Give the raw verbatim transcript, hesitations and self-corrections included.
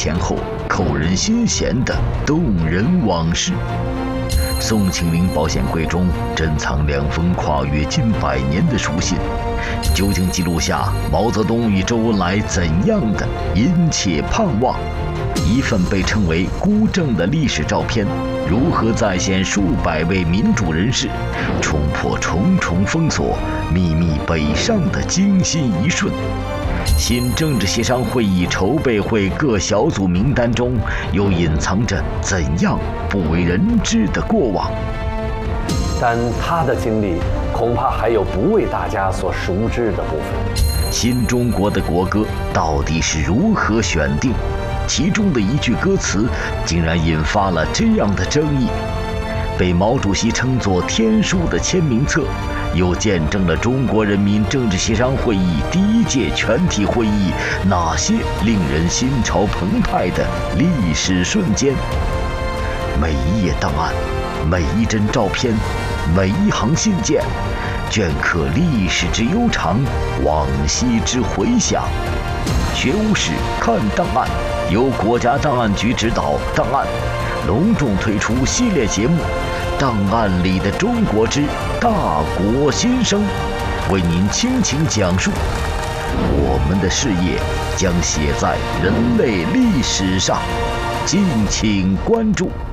前后扣人心弦的动人往事。宋庆龄保险柜中珍藏两封跨越近百年的书信，究竟记录下毛泽东与周恩来怎样的殷切盼望？一份被称为孤证的历史照片，如何再现数百位民主人士冲破重重封锁、秘密北上的惊心一瞬？新政治协商会议筹备会各小组名单中又隐藏着怎样不为人知的过往？ 但他的经历恐怕还有不为大家所熟知的部分。 新中国的国歌到底是如何选定？其中的一句歌词竟然引发了这样的争议。被毛主席称作天书的签名册，又见证了中国人民政治协商会议第一届全体会议哪些令人心潮澎湃的历史瞬间。每一页档案，每一帧照片，每一行信件，镌刻历史之悠长，往昔之回响。学无史看档案，由国家档案局指导档案隆重推出系列节目《档案里的中国之大国新生》，为您倾情讲述我们的事业将写在人类历史上，敬请关注。